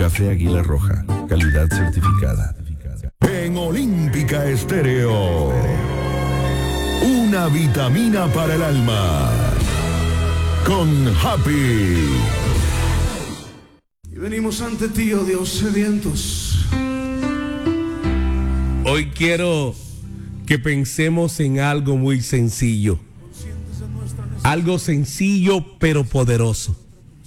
Café Águila Roja, calidad certificada. En Olímpica Estéreo, una vitamina para el alma, con Happy. Y venimos ante ti, oh Dios, sedientos. Hoy quiero que pensemos en algo muy sencillo. Algo sencillo pero poderoso.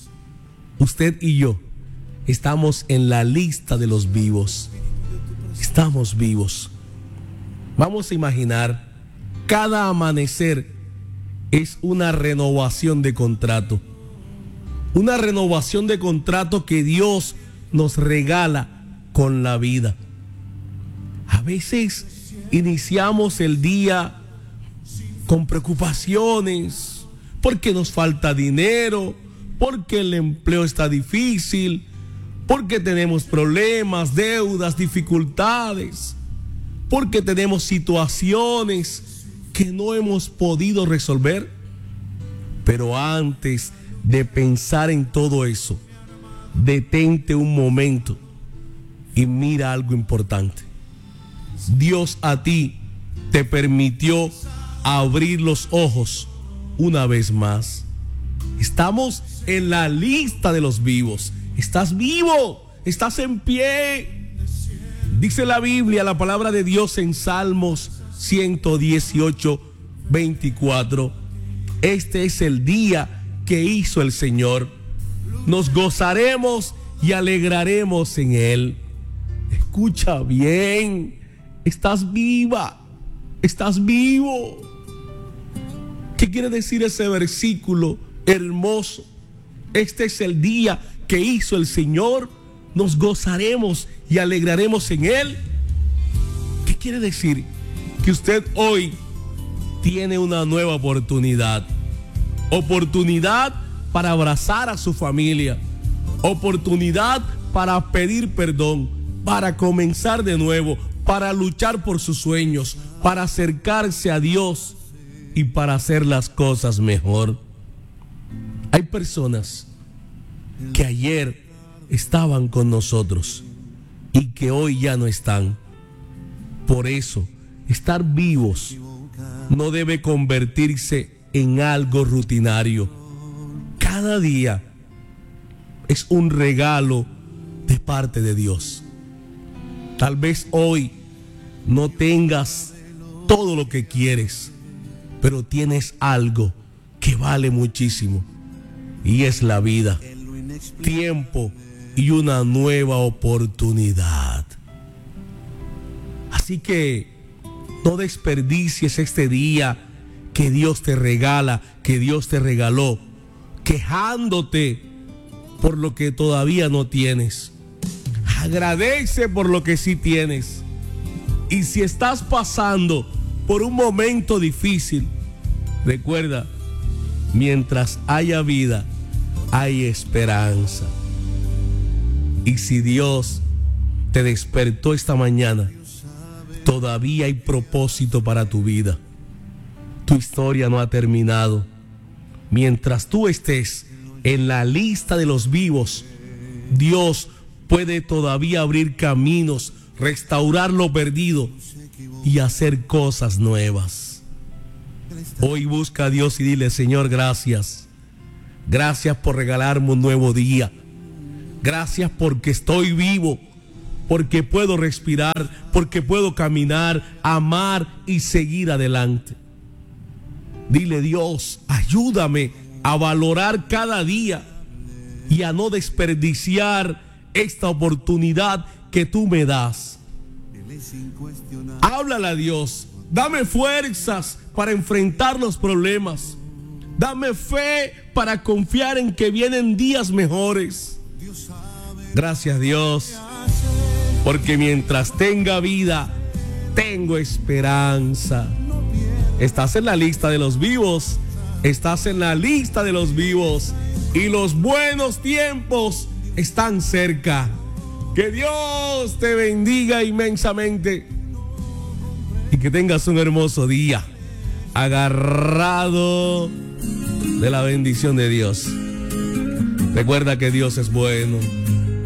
Usted y yo estamos en la lista de los vivos. Estamos vivos. Vamos a imaginar, cada amanecer es una renovación de contrato. Una renovación de contrato que Dios nos regala con la vida. A veces iniciamos el día con preocupaciones, porque nos falta dinero, porque el empleo está difícil, porque tenemos problemas, deudas, dificultades, porque tenemos situaciones que no hemos podido resolver. Pero antes de pensar en todo eso, detente un momento y mira algo importante. Dios a ti te permitió abrir los ojos una vez más. Estamos en la lista de los vivos. Estás vivo, estás en pie. Dice la Biblia, la palabra de Dios en Salmos 118, 24. Este es el día que hizo el Señor. Nos gozaremos y alegraremos en Él. Escucha bien, estás viva, estás vivo. ¿Qué quiere decir ese versículo hermoso? Este es el día que hizo el Señor, nos gozaremos y alegraremos en Él. ¿Qué quiere decir? Que usted hoy tiene una nueva oportunidad. Oportunidad para abrazar a su familia. Oportunidad para pedir perdón, para comenzar de nuevo, para luchar por sus sueños, para acercarse a Dios y para hacer las cosas mejor. Hay personas que ayer estaban con nosotros y que hoy ya no están. Por eso, estar vivos no debe convertirse en algo rutinario. Cada día es un regalo de parte de Dios. Tal vez hoy no tengas todo lo que quieres, pero tienes algo que vale muchísimo, y es la vida, tiempo y una nueva oportunidad. Así que no desperdicies este día que Dios te regala, que Dios te regaló, quejándote por lo que todavía no tienes. Agradece por lo que sí tienes. Y si estás pasando por un momento difícil, recuerda, mientras haya vida, hay esperanza. Y si Dios te despertó esta mañana, todavía hay propósito para tu vida. Tu historia no ha terminado. Mientras tú estés en la lista de los vivos, Dios puede todavía abrir caminos, restaurar lo perdido y hacer cosas nuevas. Hoy busca a Dios y dile: Señor, gracias. Gracias por regalarme un nuevo día. Gracias porque estoy vivo, porque puedo respirar, porque puedo caminar, amar y seguir adelante. Dile: Dios, ayúdame a valorar cada día y a no desperdiciar esta oportunidad que tú me das. Háblale a Dios. Dame fuerzas para enfrentar los problemas. Dame fe para confiar en que vienen días mejores. Gracias, Dios, porque mientras tenga vida, tengo esperanza. Estás en la lista de los vivos. Estás en la lista de los vivos. Y los buenos tiempos están cerca. Que Dios te bendiga inmensamente. Y que tengas un hermoso día, agarrado de la bendición de Dios. Recuerda que Dios es bueno.